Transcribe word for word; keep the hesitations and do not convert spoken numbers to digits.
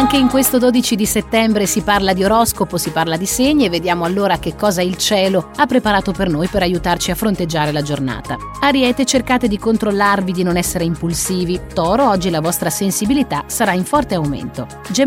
Anche in questo dodici di settembre si parla di oroscopo, si parla di segni e vediamo allora che cosa il cielo ha preparato per noi per aiutarci a fronteggiare la giornata. Ariete, cercate di controllarvi, di non essere impulsivi. Toro, oggi la vostra sensibilità sarà in forte aumento.